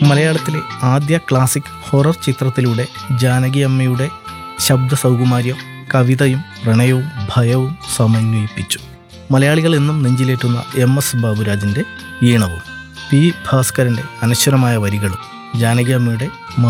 മലയാളത്തിലെ ആദ്യ classic horror ചിത്രത്തിലൂടെ ജാനകി അമ്മയുടെ ശബ്ദ സൗകുമാര്യം കവിതയും പ്രണയവും ഭയവും സമന്വയിപ്പിച്ചു. മലയാളികൾ എന്നും നെഞ്ചിലേറ്റുന്ന MS ബാബുരാജിൻ്റെ ഈണവും P ഭാസ്കരൻ്റെ അനശ്വരമായ വരികളും ജാനകി അമ്മയുടെ